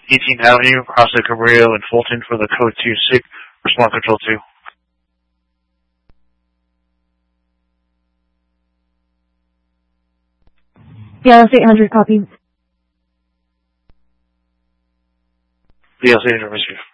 18th Avenue, Casa Cabrillo, and Fulton for the code 2-6, respond control 2. BLS 800, copy. BLS 800, receive.